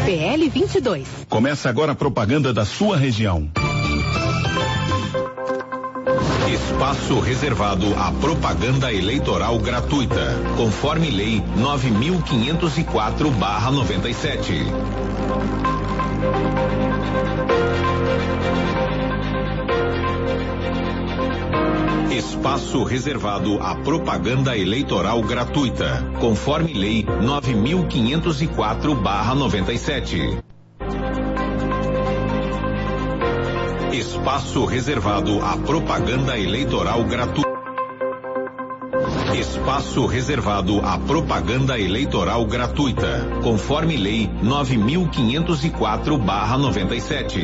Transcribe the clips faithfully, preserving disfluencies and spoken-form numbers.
P L vinte e dois. Começa agora a propaganda da sua região. Espaço reservado à propaganda eleitoral gratuita, conforme lei nove mil quinhentos e quatro barra noventa e sete. Espaço reservado à propaganda eleitoral gratuita, conforme lei nove mil quinhentos e quatro barra noventa e sete. Espaço reservado à propaganda eleitoral gratuita. Espaço reservado à propaganda eleitoral gratuita, conforme lei nove mil quinhentos e quatro barra noventa e sete.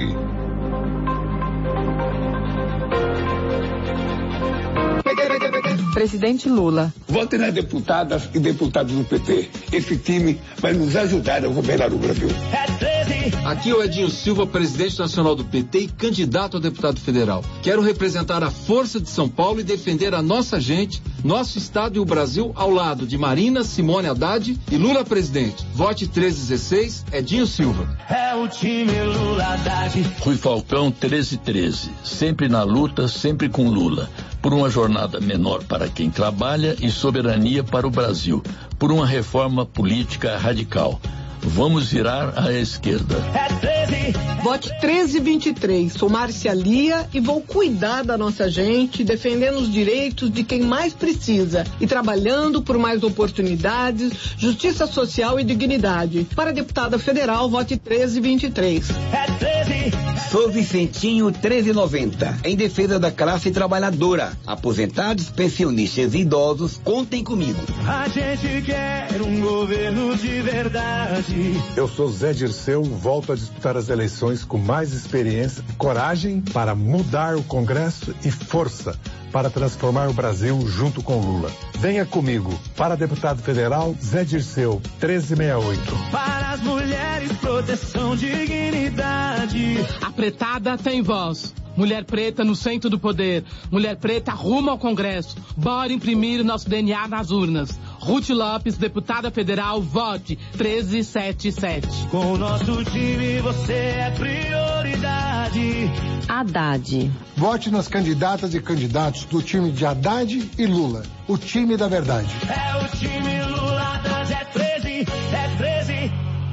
Presidente Lula. Vote nas deputadas e deputados do P T. Esse time vai nos ajudar a governar o Brasil. Aqui é o Edinho Silva, presidente nacional do P T e candidato a deputado federal. Quero representar a força de São Paulo e defender a nossa gente, nosso estado e o Brasil ao lado de Marina, Simone Haddad e Lula presidente. Vote treze dezesseis, Edinho Silva. É o time Lula Haddad. Rui Falcão treze treze, sempre na luta, sempre com Lula. Por uma jornada menor para quem trabalha e soberania para o Brasil. Por uma reforma política radical. Vamos virar à esquerda. É treze. Vote treze vinte e três. Sou Márcia Lia e vou cuidar da nossa gente, defendendo os direitos de quem mais precisa e trabalhando por mais oportunidades, justiça social e dignidade. Para deputada federal, vote treze vinte e três. É treze. Sou Vicentinho treze noventa, em defesa da classe trabalhadora. Aposentados, pensionistas e idosos, contem comigo. A gente quer um governo de verdade. Eu sou Zé Dirceu, volto a disputar as eleições com mais experiência, coragem para mudar o Congresso e força para transformar o Brasil junto com Lula. Venha comigo. Para deputado federal, Zé Dirceu, treze sessenta e oito. Para as mulheres, proteção, dignidade. A pretada tem voz. Mulher preta no centro do poder. Mulher preta rumo ao Congresso. Bora imprimir nosso D N A nas urnas. Ruth Lopes, deputada federal, vote treze setenta e sete. Com o nosso time você é prioridade. Haddad. Vote nas candidatas e candidatos do time de Haddad e Lula. O time da verdade. É o time Lula, Haddad é treze, é treze.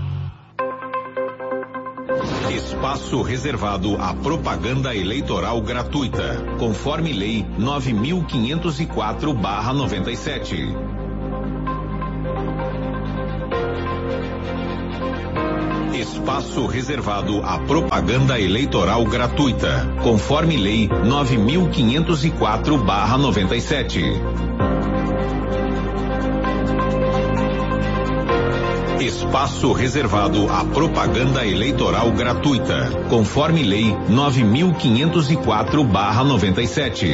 Espaço reservado à propaganda eleitoral gratuita, conforme lei nove mil quinhentos e quatro barra noventa e sete. Espaço reservado à propaganda eleitoral gratuita, conforme lei nove mil quinhentos e quatro barra noventa e sete. Espaço reservado à propaganda eleitoral gratuita, conforme lei nove mil quinhentos e quatro barra noventa e sete.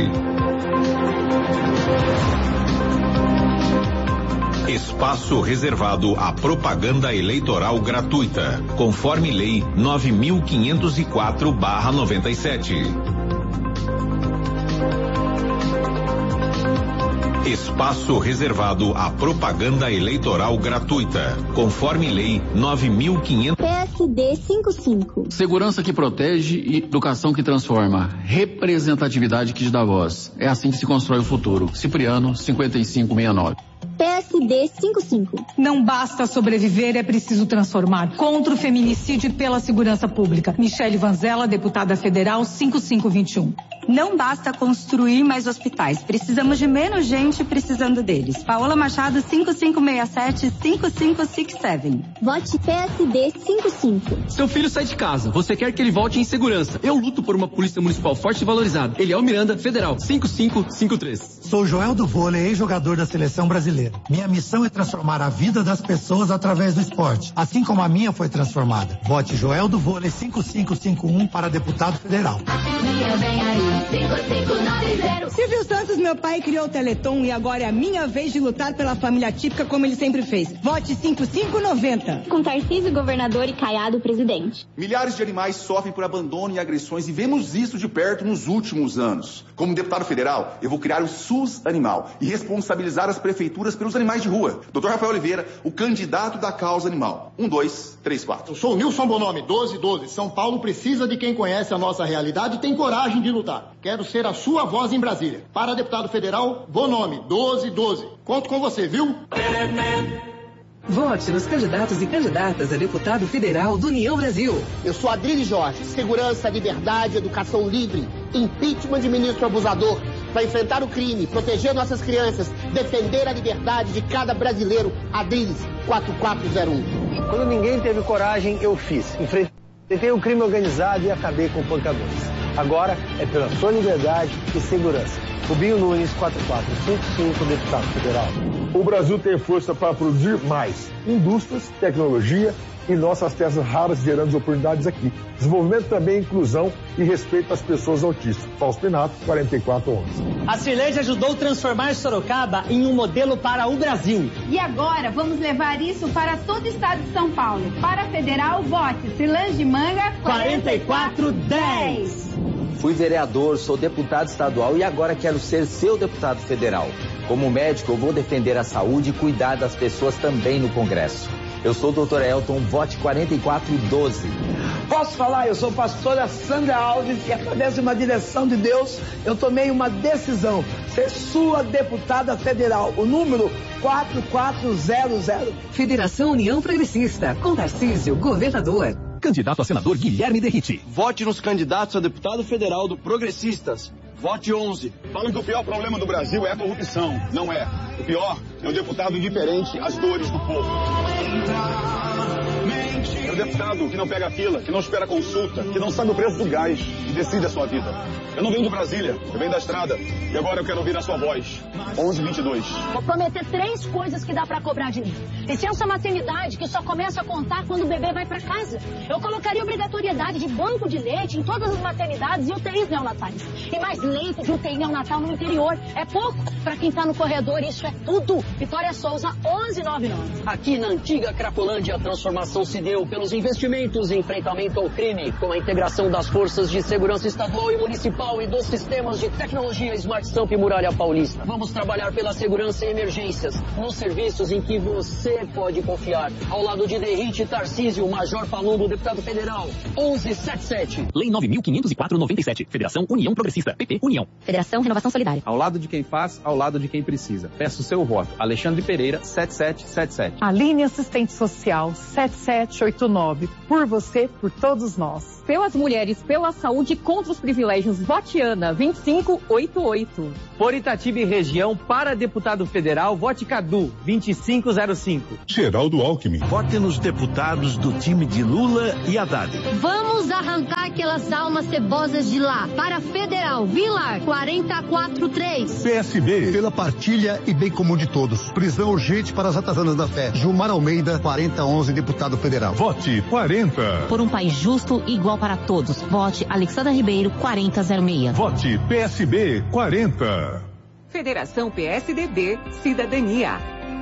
Espaço reservado à propaganda eleitoral gratuita, conforme lei nove mil quinhentos e quatro barra noventa e sete. Espaço reservado à propaganda eleitoral gratuita, conforme lei nove mil quinhentos. P S D cinquenta e cinco. Segurança que protege e educação que transforma. Representatividade que te dá voz. É assim que se constrói o futuro. Cipriano, cinquenta e cinco sessenta e nove. P S D cinquenta e cinco. Não basta sobreviver, é preciso transformar. Contra o feminicídio e pela segurança pública. Michele Vanzella, deputada federal, cinquenta e cinco vinte e um. Não basta construir mais hospitais. Precisamos de menos gente precisando deles. Paola Machado, cinco cinco seis sete, cinco cinco seis sete. Vote P S D cinquenta e cinco. Seu filho sai de casa. Você quer que ele volte em segurança. Eu luto por uma polícia municipal forte e valorizada. Ele é o Miranda Federal, cinco cinco cinco três. Sou Joel do Vôlei, ex-jogador da seleção brasileira. Minha missão é transformar a vida das pessoas através do esporte, assim como a minha foi transformada. Vote Joel do Vôlei cinco cinco cinco um para deputado federal. Silvio Santos, meu pai, criou o Teleton e agora é a minha vez de lutar pela família típica como ele sempre fez. Vote cinquenta e cinco noventa. Com Tarcísio, governador, e Caiado, presidente. Milhares de animais sofrem por abandono e agressões e vemos isso de perto nos últimos anos. Como deputado federal, eu vou criar o SUS Animal e responsabilizar as prefeituras pelos animais de rua. doutor Rafael Oliveira, o candidato da causa animal. Um, dois, três, quatro. Eu sou o Nilson Bonomi, doze doze. São Paulo precisa de quem conhece a nossa realidade e tem coragem de lutar. Quero ser a sua voz em Brasília. Para deputado federal, Bonomi, doze doze. Conto com você, viu? Vote nos candidatos e candidatas a deputado federal do União Brasil. Eu sou Adrilho Jorge. Segurança, liberdade, educação livre. Impeachment de ministro abusador. Para enfrentar o crime, proteger nossas crianças, defender a liberdade de cada brasileiro. Adriles, quatro quatro zero um. Quando ninguém teve coragem, eu fiz. Enfrentei o crime organizado e acabei com pancadores. Agora é pela sua liberdade e segurança. Rubinho Nunes, quatro quatro cinco cinco, deputado federal. O Brasil tem força para produzir mais indústrias, tecnologia e nossas terras raras gerando oportunidades aqui. Desenvolvimento também, inclusão e respeito às pessoas autistas. Fausto Pinato, quarenta e quatro onze. A Cirlete ajudou a transformar Sorocaba em um modelo para o Brasil. E agora vamos levar isso para todo o estado de São Paulo. Para a federal, vote Cirlães de Manga, quarenta e quatro dez. Fui vereador, sou deputado estadual e agora quero ser seu deputado federal. Como médico, eu vou defender a saúde e cuidar das pessoas também no Congresso. Eu sou o doutor Elton, vote quarenta e quatro doze. Posso falar? Eu sou pastora Sandra Alves e através de uma direção de Deus, eu tomei uma decisão. Ser sua deputada federal. O número quatro quatro zero zero. Federação União Progressista. Com Tarcísio, governador. Candidato a senador Guilherme Derriti. Vote nos candidatos a deputado federal do Progressistas. Vote onze. Falam que o pior problema do Brasil é a corrupção. Não é. O pior é o deputado indiferente às dores do povo. É o deputado que não pega fila, que não espera consulta, que não sabe o preço do gás e decide a sua vida. Eu não venho de Brasília, eu venho da estrada. E agora eu quero ouvir a sua voz. onze vinte e dois. Vou prometer três coisas que dá pra cobrar de mim. Licença maternidade, que só começa a contar quando o bebê vai pra casa. Eu colocaria obrigatoriedade de banco de leite em todas as maternidades e U T Is neonatais. E mais leito de U T I neonatal no interior. É pouco pra quem tá no corredor, isso é tudo. Vitória Souza, onze noventa e nove. Aqui na antiga Cracolândia, a transformação se deu pelos investimentos em enfrentamento ao crime, com a integração das forças de segurança estadual e municipal e dos sistemas de tecnologia Smart Samp e Muralha Paulista. Vamos trabalhar pela segurança e emergências, nos serviços em que você pode confiar. Ao lado de Derriti Tarcísio, Major Palumbo, deputado federal, onze setenta e sete. Lei nove mil quinhentos e quatro, noventa e sete. Federação União Progressista. P P União. Federação Renovação Solidária. Ao lado de quem faz, ao lado de quem precisa. Peço o seu voto. Alexandre Pereira, sete sete sete sete. Aline Assistente Social, sete sete oito nove. Por você, por todos nós. Pelas mulheres, pela saúde, contra os privilégios, vote Ana, vinte e cinco oitenta e oito. Por Itatiba e região, para deputado federal, vote Cadu, vinte e cinco zero cinco. Geraldo Alckmin. Vote nos deputados do time de Lula e Haddad. Vamos arrancar aquelas almas cebosas de lá. Para federal, Vilar, quarenta e quatro três. P S B. Pela partilha e bem comum de todos. Prisão urgente para as atazanas da fé. Gilmar Almeida, quarenta onze, deputado federal. Vote quarenta. Por um país justo e igual para todos. Vote Alexandra Ribeiro, quarenta zero seis. Vote P S B quarenta. Federação P S D B, Cidadania.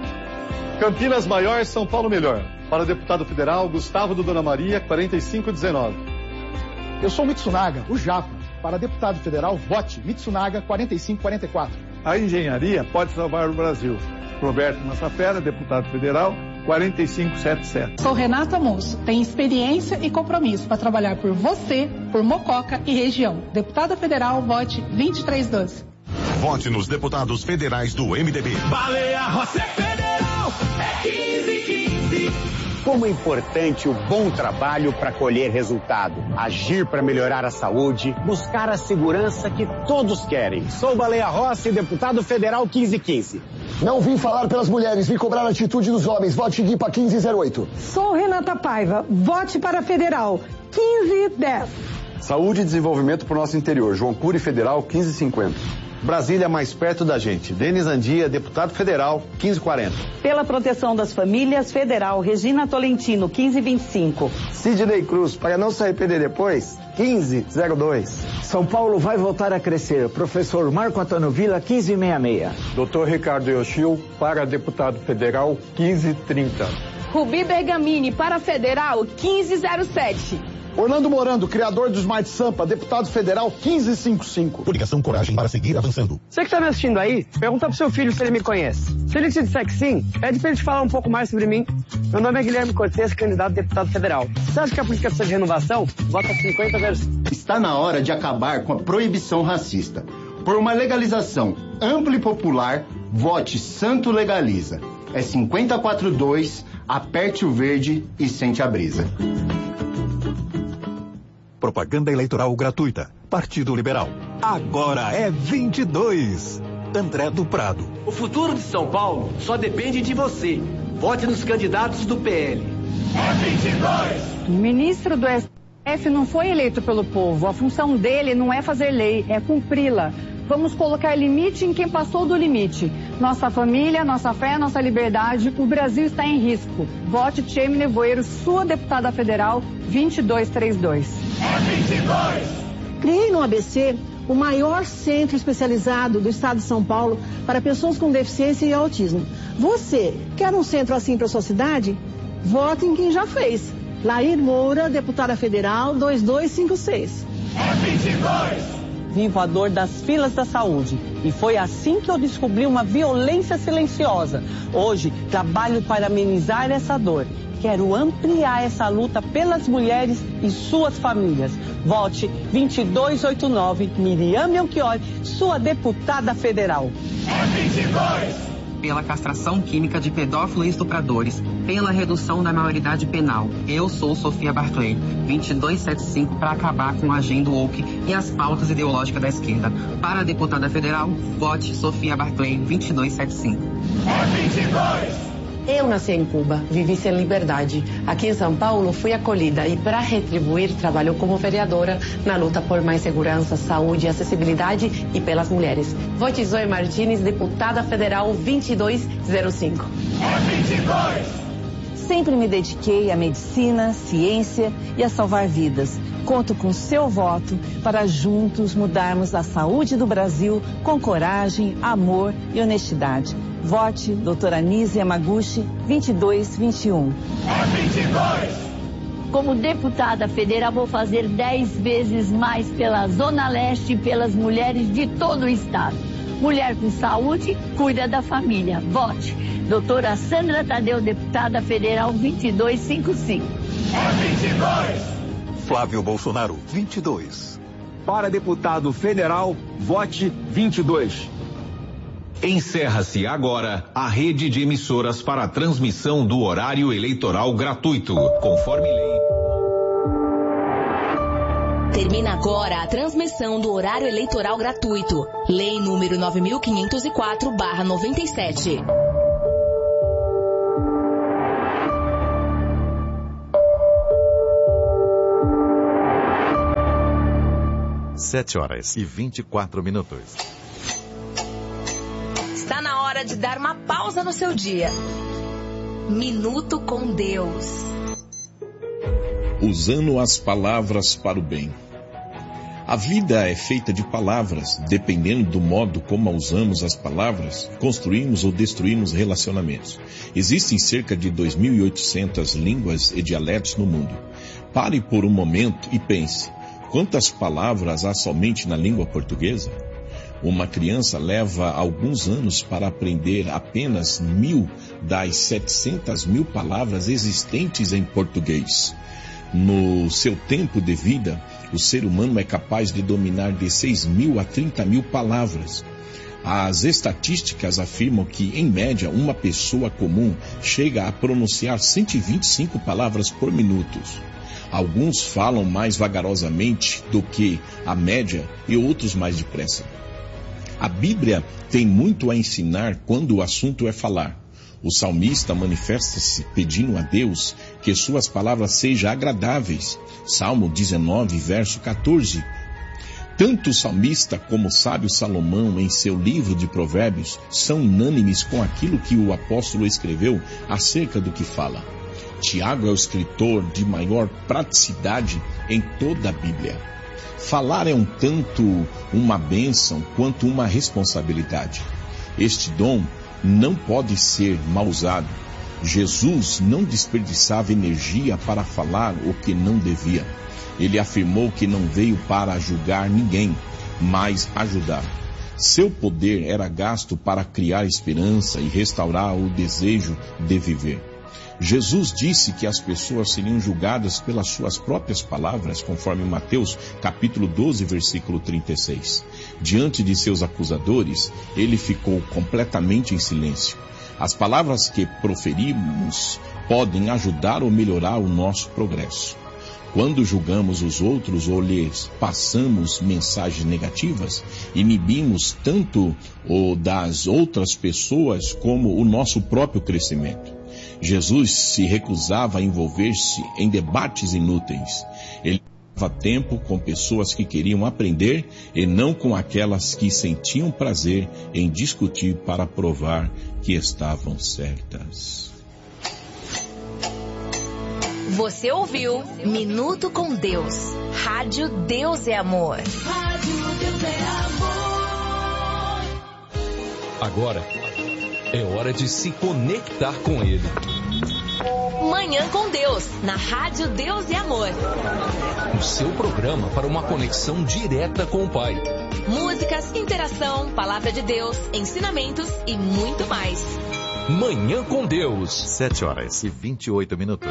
Campinas Maior, São Paulo Melhor. Para deputado federal, Gustavo do Dona Maria, quarenta e cinco dezenove. Eu sou Mitsunaga, o Japa. Para deputado federal, vote Mitsunaga, quarenta e cinco quarenta e quatro. A engenharia pode salvar o Brasil. Roberto Massafera, deputado federal, quarenta e cinco setenta e sete. Sou Renata Moço, tenho experiência e compromisso para trabalhar por você, por Mococa e região. Deputada federal, vote vinte e três doze. Vote nos deputados federais do M D B. Baleia Rossi Federal é quinze quinze. Como é importante o bom trabalho para colher resultado, agir para melhorar a saúde, buscar a segurança que todos querem. Sou Baleia Rossi, deputado federal quinze quinze. Não vim falar pelas mulheres, vim cobrar a atitude dos homens. Vote Guipa quinze zero oito. Sou Renata Paiva, vote para federal quinze dez. Saúde e desenvolvimento para o nosso interior. João Cury Federal quinze cinquenta. Brasília mais perto da gente. Denis Andia, deputado federal, quinze quarenta. Pela proteção das famílias, federal, Regina Tolentino, quinze vinte e cinco. Sidney Cruz, para não se arrepender depois, quinze zero dois. São Paulo vai voltar a crescer. Professor Marco Antônio Vila, quinze sessenta e seis. doutor Ricardo Yoshio, para deputado federal, quinze trinta. Rubi Bergamini, para federal, quinze zero sete. Orlando Morando, criador do Smart Sampa, deputado federal quinze cinquenta e cinco. Coligação Coragem para seguir avançando. Você que tá me assistindo aí, pergunta pro seu filho se ele me conhece. Se ele te disser que sim, pede pra ele te falar um pouco mais sobre mim. Meu nome é Guilherme Cortes, candidato a deputado federal. Você acha que a política precisa de renovação? Vota cinquenta zero cinco. Está na hora de acabar com a proibição racista. Por uma legalização ampla e popular, vote Santo Legaliza. É cinquenta quatro dois, aperte o verde e sente a brisa. Propaganda eleitoral gratuita. Partido Liberal. Agora é vinte e dois. André do Prado. O futuro de São Paulo só depende de você. Vote nos candidatos do P L. É vinte e dois. O ministro do S T F não foi eleito pelo povo. A função dele não é fazer lei, é cumpri-la. Vamos colocar limite em quem passou do limite. Nossa família, nossa fé, nossa liberdade, o Brasil está em risco. Vote Tcheme Nevoeiro, sua deputada federal, vinte e dois trinta e dois. É vinte e dois. Criei no A B C o maior centro especializado do estado de São Paulo para pessoas com deficiência e autismo. Você quer um centro assim para sua cidade? Vote em quem já fez. Lair Moura, deputada federal, dois dois cinco seis. É vinte e dois. Vivo a dor das filas da saúde e foi assim que eu descobri uma violência silenciosa. Hoje, trabalho para amenizar essa dor. Quero ampliar essa luta pelas mulheres e suas famílias. Vote vinte e dois oitenta e nove, Miriam Melchior, sua deputada federal. É vinte e dois. Pela castração química de pedófilos e estupradores, pela redução da maioridade penal. Eu sou Sofia Barclay, vinte e dois setenta e cinco, para acabar com a agenda woke e as pautas ideológicas da esquerda. Para a deputada federal, vote Sofia Barclay, vinte e dois setenta e cinco. É vinte e dois. Eu nasci em Cuba, vivi sem liberdade. Aqui em São Paulo fui acolhida e, para retribuir, trabalho como vereadora na luta por mais segurança, saúde e acessibilidade e pelas mulheres. Vote Zoe Martins, deputada federal vinte e dois zero cinco. É vinte e dois. Sempre me dediquei à medicina, ciência e a salvar vidas. Conto com seu voto para juntos mudarmos a saúde do Brasil com coragem, amor e honestidade. Vote doutora Nise Yamaguchi, vinte e dois vinte e um. É vinte e dois. Como deputada federal, vou fazer dez vezes mais pela Zona Leste e pelas mulheres de todo o estado. Mulher com saúde, cuida da família. Vote doutora Sandra Tadeu, deputada federal, vinte e dois cinquenta e cinco. É vinte e dois. Flávio Bolsonaro, vinte e dois. Para deputado federal, vote vinte e dois. Encerra-se agora a rede de emissoras para a transmissão do horário eleitoral gratuito, conforme lei. Termina agora a transmissão do horário eleitoral gratuito. Lei número nove mil quinhentos e quatro barra noventa e sete. Sete horas e vinte e quatro minutos. Está na hora de dar uma pausa no seu dia. Minuto com Deus. Usando as palavras para o bem. A vida é feita de palavras. Dependendo do modo como usamos as palavras, construímos ou destruímos relacionamentos. Existem cerca de dois mil e oitocentas línguas e dialetos no mundo. Pare por um momento e pense. Quantas palavras há somente na língua portuguesa? Uma criança leva alguns anos para aprender apenas mil das setecentas mil palavras existentes em português. No seu tempo de vida, o ser humano é capaz de dominar de seis mil a trinta mil palavras. As estatísticas afirmam que, em média, uma pessoa comum chega a pronunciar cento e vinte e cinco palavras por minuto. Alguns falam mais vagarosamente do que a média e outros mais depressa. A Bíblia tem muito a ensinar quando o assunto é falar. O salmista manifesta-se pedindo a Deus que suas palavras sejam agradáveis. Salmo dezenove, verso quatorze. Tanto o salmista como o sábio Salomão, em seu livro de Provérbios, são unânimes com aquilo que o apóstolo escreveu acerca do que fala. Tiago é o escritor de maior praticidade em toda a Bíblia. Falar é um tanto uma bênção quanto uma responsabilidade. Este dom não pode ser mal usado. Jesus não desperdiçava energia para falar o que não devia. Ele afirmou que não veio para julgar ninguém, mas ajudar. Seu poder era gasto para criar esperança e restaurar o desejo de viver. Jesus disse que as pessoas seriam julgadas pelas suas próprias palavras, conforme Mateus capítulo doze, versículo trinta e seis. Diante de seus acusadores, ele ficou completamente em silêncio. As palavras que proferimos podem ajudar ou melhorar o nosso progresso. Quando julgamos os outros ou lhes passamos mensagens negativas, inibimos tanto o das outras pessoas como o nosso próprio crescimento. Jesus se recusava a envolver-se em debates inúteis. Ele passava tempo com pessoas que queriam aprender e não com aquelas que sentiam prazer em discutir para provar que estavam certas. Você ouviu Minuto com Deus. Rádio Deus é Amor. Rádio Deus é Amor. Agora é hora de se conectar com Ele. Manhã com Deus, na Rádio Deus é Amor. O seu programa para uma conexão direta com o Pai. Músicas, interação, palavra de Deus, ensinamentos e muito mais. Manhã com Deus. sete horas e vinte e oito minutos.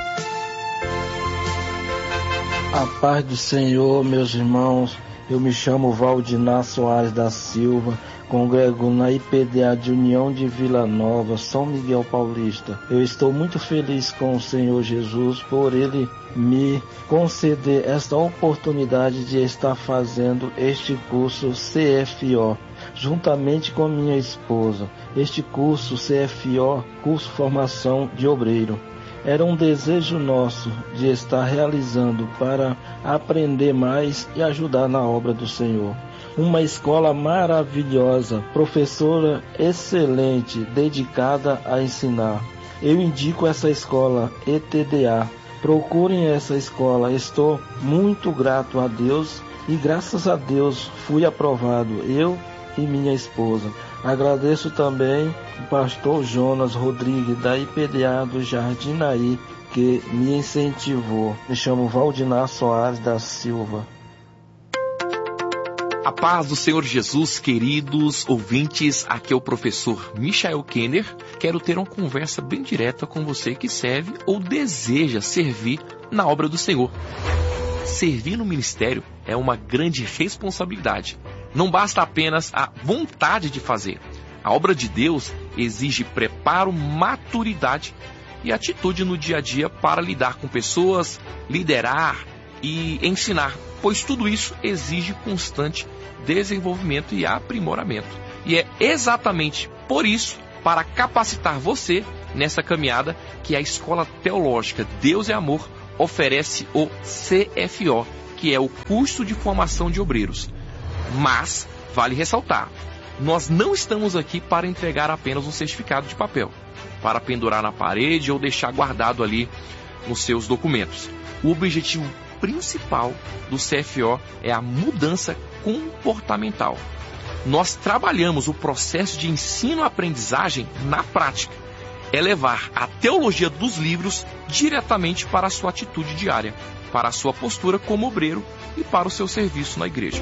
A paz do Senhor, meus irmãos. Eu me chamo Valdinar Soares da Silva, congrego na I P D A de União de Vila Nova, São Miguel Paulista. Eu estou muito feliz com o Senhor Jesus por Ele me conceder esta oportunidade de estar fazendo este curso C F O, juntamente com minha esposa. Este curso C F O, curso Formação de Obreiro, era um desejo nosso de estar realizando para aprender mais e ajudar na obra do Senhor. Uma escola maravilhosa, professora excelente, dedicada a ensinar. Eu indico essa escola E T D A. Procurem essa escola. Estou muito grato a Deus e graças a Deus fui aprovado, eu e minha esposa. Agradeço também o pastor Jonas Rodrigues, da I P D A do Jardinaí, que me incentivou. Me chamo Valdinar Soares da Silva. A paz do Senhor Jesus, queridos ouvintes, aqui é o professor Michael Kenner. Quero ter uma conversa bem direta com você que serve ou deseja servir na obra do Senhor. Servir no ministério é uma grande responsabilidade. Não basta apenas a vontade de fazer. A obra de Deus exige preparo, maturidade e atitude no dia a dia para lidar com pessoas, liderar e ensinar, pois tudo isso exige constante desenvolvimento e aprimoramento. E é exatamente por isso, para capacitar você nessa caminhada, que a Escola Teológica Deus é Amor oferece o C F O, que é o curso de formação de obreiros. Mas, vale ressaltar, nós não estamos aqui para entregar apenas um certificado de papel, para pendurar na parede ou deixar guardado ali nos seus documentos. O objetivo principal do C F O é a mudança comportamental. Nós trabalhamos o processo de ensino-aprendizagem na prática. É levar a teologia dos livros diretamente para a sua atitude diária, para a sua postura como obreiro e para o seu serviço na igreja.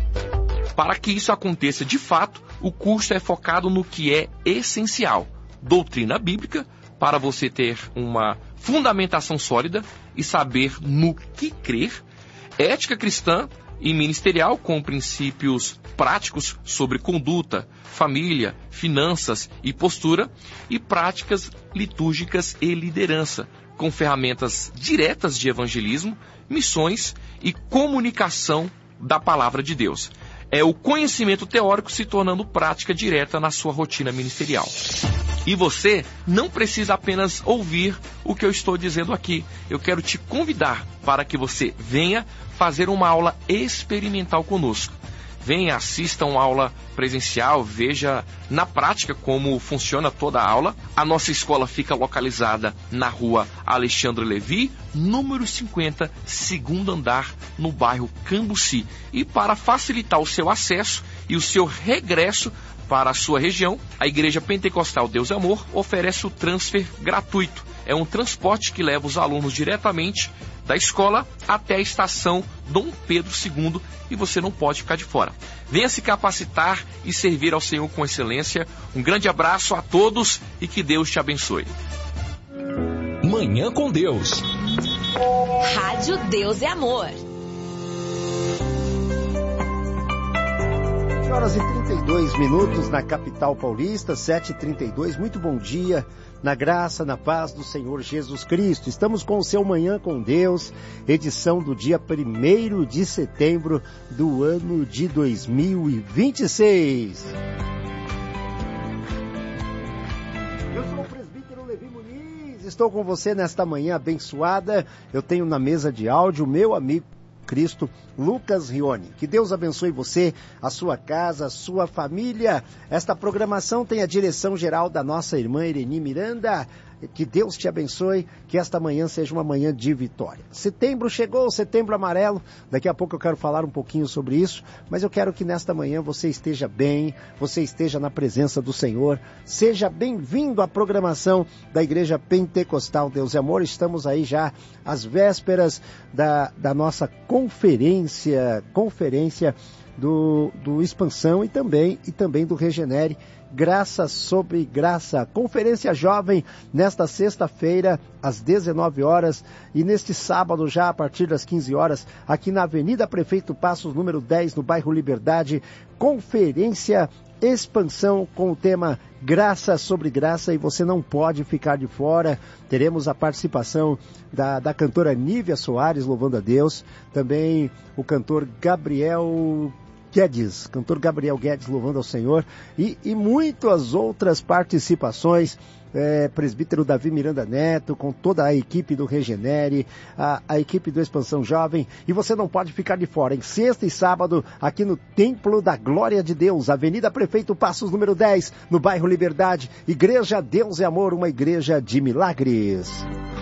Para que isso aconteça de fato, o curso é focado no que é essencial: doutrina bíblica, para você ter uma fundamentação sólida e saber no que crer, ética cristã e ministerial, com princípios práticos sobre conduta, família, finanças e postura, e práticas litúrgicas e liderança, com ferramentas diretas de evangelismo, missões e comunicação da palavra de Deus. É o conhecimento teórico se tornando prática direta na sua rotina ministerial. E você não precisa apenas ouvir o que eu estou dizendo aqui. Eu quero te convidar para que você venha fazer uma aula experimental conosco. Venha, assista uma aula presencial, veja na prática como funciona toda a aula. A nossa escola fica localizada na rua Alexandre Levi, número cinquenta, segundo andar, no bairro Cambuci. E para facilitar o seu acesso e o seu regresso para a sua região, a Igreja Pentecostal Deus e Amor oferece o transfer gratuito. É um transporte que leva os alunos diretamente da escola até a estação Dom Pedro segundo e você não pode ficar de fora. Venha se capacitar e servir ao Senhor com excelência. Um grande abraço a todos e que Deus te abençoe. Manhã com Deus. Rádio Deus e Amor. sete horas e trinta e dois minutos na capital paulista, sete e trinta e dois. Muito bom dia, na graça, na paz do Senhor Jesus Cristo. Estamos com o seu Manhã com Deus, edição do dia primeiro de setembro do ano de dois mil e vinte e seis. Eu sou o presbítero Levi Muniz, estou com você nesta manhã abençoada. Eu tenho na mesa de áudio meu amigo Cristo, Lucas Rioni. Que Deus abençoe você, a sua casa, a sua família. Esta programação tem a direção geral da nossa irmã Ireni Miranda. Que Deus te abençoe, que esta manhã seja uma manhã de vitória. Setembro chegou, setembro amarelo. Daqui a pouco eu quero falar um pouquinho sobre isso, mas eu quero que nesta manhã você esteja bem, você esteja na presença do Senhor. Seja bem-vindo à programação da Igreja Pentecostal Deus e Amor. Estamos aí já às vésperas da, da nossa conferência, conferência do, do Expansão e também, e também do Regenere. Graça sobre Graça, conferência jovem nesta sexta-feira às dezenove horas e neste sábado já a partir das quinze horas aqui na Avenida Prefeito Passos, número dez, no bairro Liberdade, conferência Expansão com o tema Graça sobre Graça, e você não pode ficar de fora. Teremos a participação da, da cantora Nívia Soares, louvando a Deus, também o cantor Gabriel Guedes, cantor Gabriel Guedes louvando ao Senhor, e, e muitas outras participações, é, presbítero Davi Miranda Neto, com toda a equipe do Regenere, a, a equipe do Expansão Jovem, e você não pode ficar de fora, em sexta e sábado, aqui no Templo da Glória de Deus, Avenida Prefeito Passos, número dez, no bairro Liberdade, Igreja Deus e Amor, uma igreja de milagres.